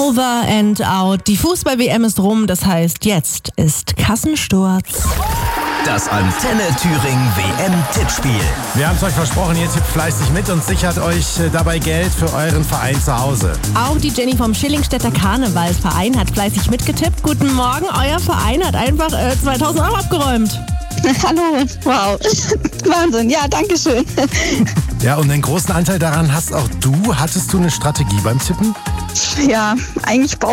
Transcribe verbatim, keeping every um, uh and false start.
Over and out. Die Fußball-W M ist rum, das heißt, jetzt ist Kassensturz. Das Antenne Thüringen W M-Tippspiel. Wir haben es euch versprochen, ihr tippt fleißig mit und sichert euch dabei Geld für euren Verein zu Hause. Auch die Jenny vom Schillingstädter Karnevalsverein hat fleißig mitgetippt. Guten Morgen, euer Verein hat einfach äh, zweitausend Euro abgeräumt. Hallo, wow, Wahnsinn, ja, danke schön. Ja, und einen großen Anteil daran hast auch du. Hattest du eine Strategie beim Tippen? Ja, eigentlich